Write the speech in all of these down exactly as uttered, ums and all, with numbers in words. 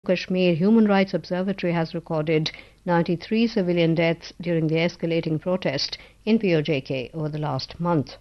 Kashmir Human Rights Observatory has recorded ninety-three civilian deaths during the escalating protest in P O J K over the last month.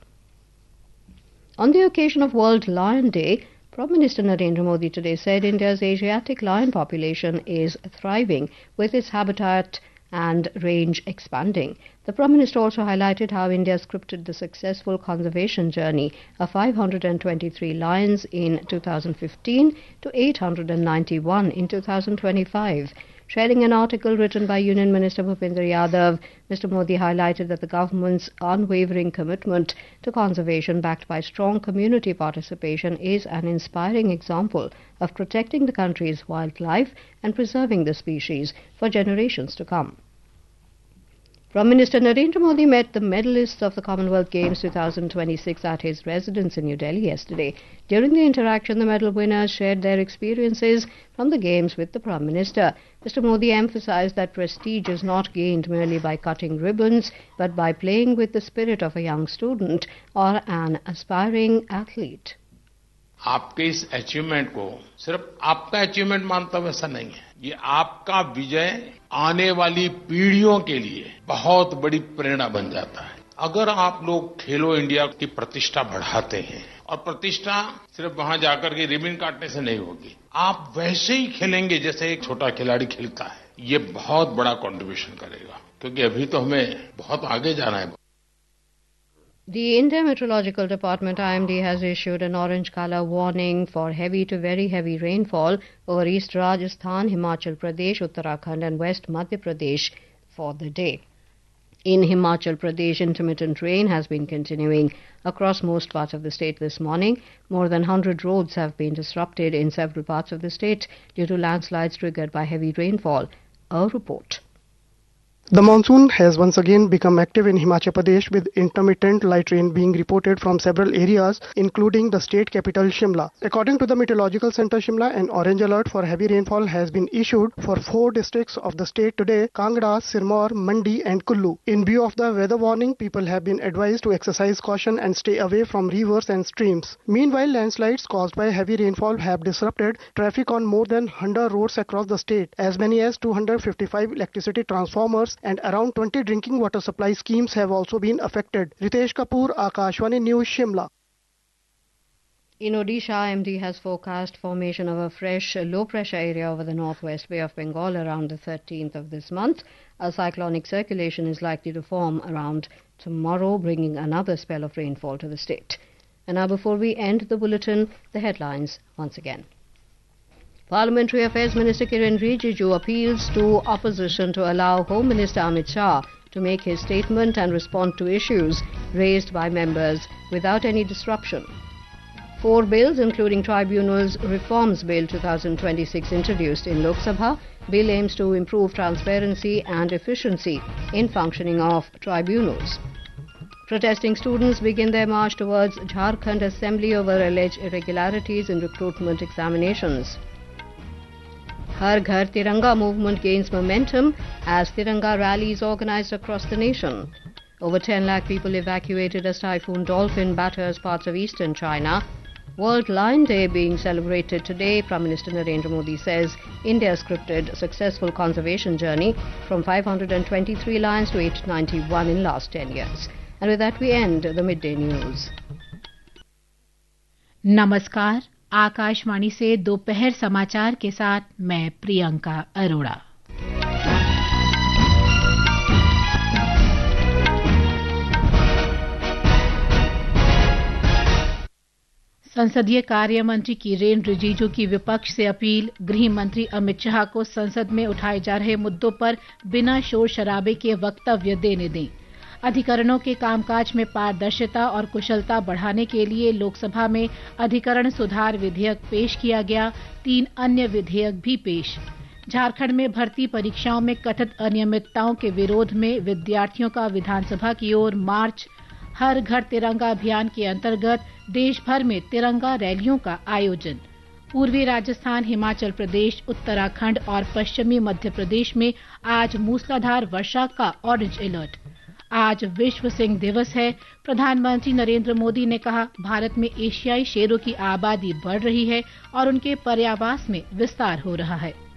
On the occasion of World Lion Day, Prime Minister Narendra Modi today said India's Asiatic lion population is thriving, with its habitat and range expanding. The Prime Minister also highlighted how India scripted the successful conservation journey of five hundred twenty-three lions in two thousand fifteen to eight hundred ninety-one in two thousand twenty-five. Sharing an article written by Union Minister Bhupinder Yadav, Mister Modi highlighted that the government's unwavering commitment to conservation, backed by strong community participation, is an inspiring example of protecting the country's wildlife and preserving the species for generations to come. Prime Minister Narendra Modi met the medalists of the Commonwealth Games twenty twenty-six at his residence in New Delhi yesterday. During the interaction, the medal winners shared their experiences from the Games with the Prime Minister. Mister Modi emphasized that prestige is not gained merely by cutting ribbons, but by playing with the spirit of a young student or an aspiring athlete. आपके इस achievement को सिर्फ आपका achievement मानता हूं ऐसा नहीं है, ये आपका विजय आने वाली पीढ़ियों के लिए बहुत बड़ी प्रेरणा बन जाता है। अगर आप लोग खेलो इंडिया की प्रतिष्ठा बढ़ाते हैं, और प्रतिष्ठा सिर्फ वहां जाकर के रिबन काटने से नहीं होगी, आप वैसे ही खेलेंगे जैसे एक छोटा खिलाड़ी खेलता है, ये बहुत बड़ा कंट्रीब्यूशन करेगा, क्योंकि अभी तो हमें बहुत आगे जाना है। The India Meteorological Department I M D has issued an orange color warning for heavy to very heavy rainfall over East Rajasthan, Himachal Pradesh, Uttarakhand and West Madhya Pradesh for the day. In Himachal Pradesh, intermittent rain has been continuing across most parts of the state this morning. More than one hundred roads have been disrupted in several parts of the state due to landslides triggered by heavy rainfall. A report. The monsoon has once again become active in Himachal Pradesh, with intermittent light rain being reported from several areas, including the state capital Shimla. According to the Meteorological Centre Shimla, an orange alert for heavy rainfall has been issued for four districts of the state today: Kangra, Sirmaur, Mandi and Kullu. In view of the weather warning, people have been advised to exercise caution and stay away from rivers and streams. Meanwhile, landslides caused by heavy rainfall have disrupted traffic on more than one hundred roads across the state. As many as two hundred fifty-five electricity transformers and around twenty drinking water supply schemes have also been affected. Ritesh Kapoor, Akashvani News, Shimla. In Odisha, I M D has forecast formation of a fresh low-pressure area over the northwest Bay of Bengal around the thirteenth of this month. A cyclonic circulation is likely to form around tomorrow, bringing another spell of rainfall to the state. And now, before we end the bulletin, the headlines once again. Parliamentary Affairs Minister Kiren Rijiju appeals to opposition to allow Home Minister Amit Shah to make his statement and respond to issues raised by members without any disruption. Four bills, including Tribunals Reforms Bill twenty twenty-six, introduced in Lok Sabha. Bill aims to improve transparency and efficiency in functioning of tribunals. Protesting students begin their march towards Jharkhand Assembly over alleged irregularities in recruitment examinations. Har Ghar Tiranga movement gains momentum as Tiranga rallies organized across the nation. Over ten lakh people evacuated as Typhoon Dolphin batters parts of eastern China. World Lion Day being celebrated today, Prime Minister Narendra Modi says India scripted a successful conservation journey from five hundred twenty-three lions to eight hundred ninety-one in last ten years. And with that we end the midday news. नमस्कार, आकाशवाणी से दोपहर समाचार के साथ मैं प्रियंका अरोड़ा। संसदीय कार्य मंत्री किरेन रिजिजू की विपक्ष से अपील। गृह मंत्री अमित शाह को संसद में उठाए जा रहे मुद्दों पर बिना शोर शराबे के वक्तव्य देने दें। अधिकरणों के कामकाज में पारदर्शिता और कुशलता बढ़ाने के लिए लोकसभा में अधिकरण सुधार विधेयक पेश किया गया। तीन अन्य विधेयक भी पेश। झारखंड में भर्ती परीक्षाओं में कथित अनियमितताओं के विरोध में विद्यार्थियों का विधानसभा की ओर मार्च। हर घर तिरंगा अभियान के अंतर्गत देश भर में तिरंगा रैलियों का आयोजन। पूर्वी राजस्थान, हिमाचल प्रदेश, उत्तराखंड और पश्चिमी मध्य प्रदेश में आज मूसलाधार वर्षा का ऑरेंज अलर्ट। आज विश्व सिंह दिवस है। प्रधानमंत्री नरेंद्र मोदी ने कहा, भारत में एशियाई शेरों की आबादी बढ़ रही है और उनके पर्यावास में विस्तार हो रहा है।